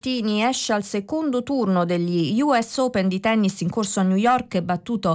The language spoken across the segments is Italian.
Tini esce al secondo turno degli US Open di tennis in corso a New York, battuto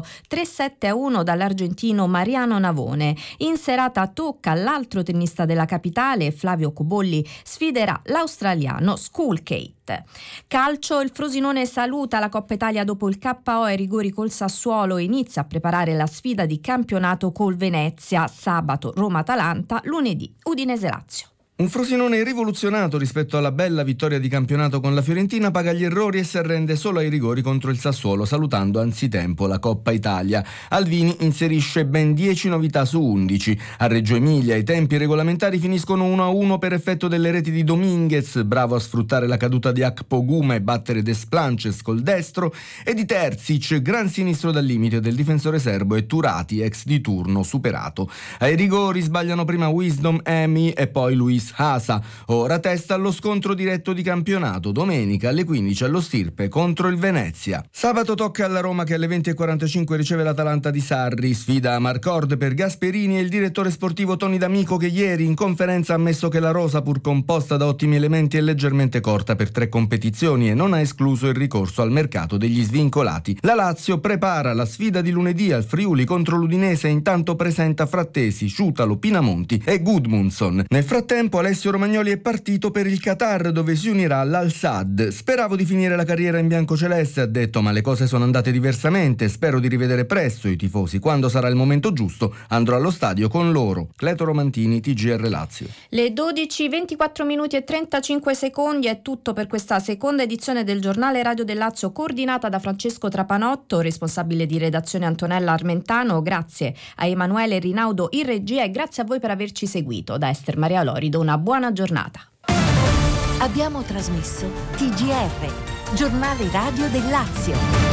3-7-1 dall'argentino Mariano Navone. In serata tocca all'altro tennista della capitale, Flavio Cobolli sfiderà l'australiano Skull Kate. Calcio, il Frosinone saluta la Coppa Italia dopo il KO ai rigori col Sassuolo e inizia a preparare la sfida di campionato col Venezia. Sabato Roma-Atalanta, lunedì Udinese-Lazio. Un Frosinone rivoluzionato rispetto alla bella vittoria di campionato con la Fiorentina paga gli errori e si arrende solo ai rigori contro il Sassuolo, salutando anzitempo la Coppa Italia. Alvini inserisce ben 10 novità su 11. A Reggio Emilia i tempi regolamentari finiscono 1-1 per effetto delle reti di Dominguez, bravo a sfruttare la caduta di Akpoguma e battere Desplanches col destro, e di Terzic, gran sinistro dal limite del difensore serbo, e Turati, ex di turno, superato. Ai rigori sbagliano prima Wisdom, Emi e poi Luis Hasa. Ora testa allo scontro diretto di campionato, domenica alle 15 allo Stirpe contro il Venezia. Sabato tocca alla Roma che alle 20:45 riceve l'Atalanta di Sarri, sfida a Marcord per Gasperini e il direttore sportivo Toni D'Amico, che ieri in conferenza ha ammesso che la rosa, pur composta da ottimi elementi, è leggermente corta per 3 competizioni e non ha escluso il ricorso al mercato degli svincolati. La Lazio prepara la sfida di lunedì al Friuli contro l'Udinese e intanto presenta Frattesi, Ciutalo, Pinamonti e Gudmundsson. Nel frattempo Alessio Romagnoli è partito per il Qatar, dove si unirà all'Al-Sadd. Speravo di finire la carriera in biancoceleste, ha detto, ma le cose sono andate diversamente. Spero di rivedere presto i tifosi. Quando sarà il momento giusto andrò allo stadio con loro. Cleto Romantini, TGR Lazio. Le 12, 24 minuti e 35 secondi è tutto per questa seconda edizione del giornale Radio del Lazio, coordinata da Francesco Trapanotto, responsabile di redazione Antonella Armentano. Grazie a Emanuele Rinaudo in regia e grazie a voi per averci seguito. Da Ester Maria Lorido una buona giornata. Abbiamo trasmesso TGR, giornale radio del Lazio.